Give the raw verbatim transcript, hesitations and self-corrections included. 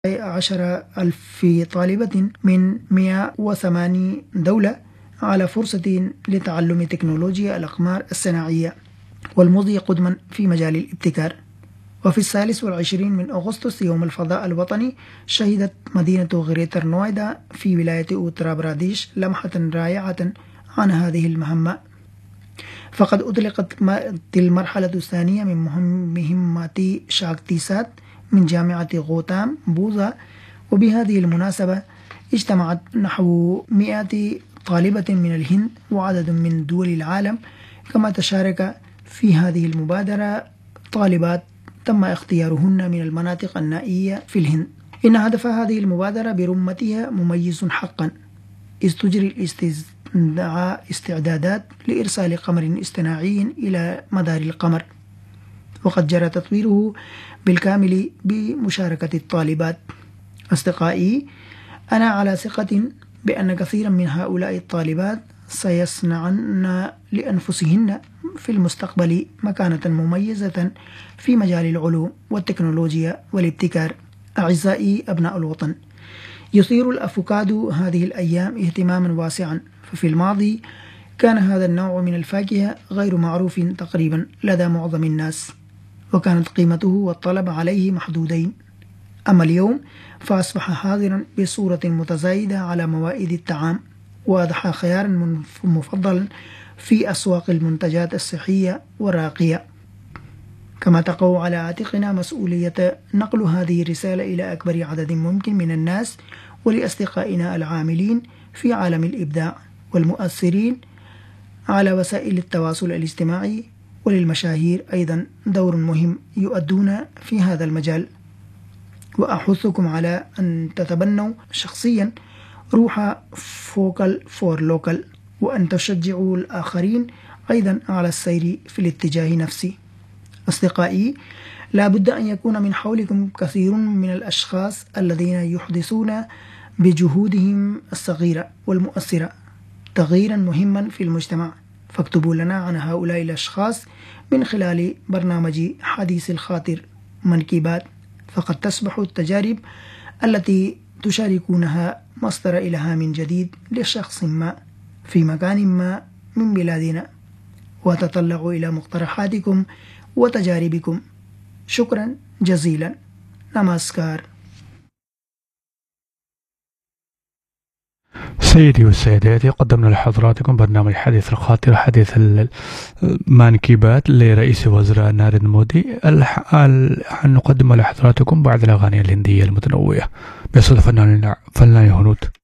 عشر ألف طالبة من مئة وثمانين دولة على فرصة لتعلم تكنولوجيا الأقمار الصناعية والمضي قدما في مجال الابتكار. وفي الثالث والعشرين من أغسطس يوم الفضاء الوطني شهدت مدينة غريتر نويدا في ولاية أوتر براديش لمحة رائعة عن هذه المهمة، فقد أطلقت المرحلة الثانية من مهمة شاكتي سات من جامعة غوتام بوذا. وبهذه المناسبة اجتمعت نحو مئة طالبة من الهند وعدد من دول العالم، كما تشارك في هذه المبادرة طالبات تم اختيارهن من المناطق النائية في الهند. إن هدف هذه المبادرة برمتها مميز حقا، إذ تجري الاستدعاء استعدادات لإرسال قمر اصطناعي إلى مدار القمر، وقد جرى تطويره بالكامل بمشاركة الطالبات. أصدقائي، أنا على ثقة بأن كثيرا من هؤلاء الطالبات سيصنعن لأنفسهن في المستقبل مكانة مميزة في مجال العلوم والتكنولوجيا والابتكار. أعزائي أبناء الوطن، يثير الأفوكادو هذه الأيام اهتماما واسعا، ففي الماضي كان هذا النوع من الفاكهة غير معروف تقريبا لدى معظم الناس، وكانت قيمته والطلب عليه محدودين. أما اليوم فأصبح حاضرا بصورة متزايدة على موائد الطعام، وأضحى خيارا مفضلا في أسواق المنتجات الصحية والراقية. كما تقع على عاتقنا مسؤولية نقل هذه الرسالة إلى أكبر عدد ممكن من الناس، ولأصدقائنا العاملين في عالم الإبداع والمؤثرين على وسائل التواصل الاجتماعي، وللمشاهير أيضا دور مهم يؤدون في هذا المجال. وأحثكم على أن تتبنوا شخصيا روح فوكال فور لوكال، وأن تشجعوا الآخرين أيضا على السير في الاتجاه نفسه. أصدقائي، لا بد أن يكون من حولكم كثير من الأشخاص الذين يحدثون بجهودهم الصغيرة والمؤثرة تغييرا مهما في المجتمع، فاكتبوا لنا عن هؤلاء الأشخاص من خلال برنامج حديث الخاطر منكبات، فقد تصبح التجارب التي تشاركونها مصدر إلهام جديد لشخص ما في مكان ما من بلادنا، وتطلع إلى مقترحاتكم وتجاربكم. شكرا جزيلا. نماسكار. سيدي وسيداتي، قدمنا لحضراتكم برنامج حديث الخاطر، حديث المانكيبات لرئيس وزراء ناريندرا مودي. نقدم لحضراتكم بعض الأغاني الهندية المتنوعة بصوت فنان فنان هنود.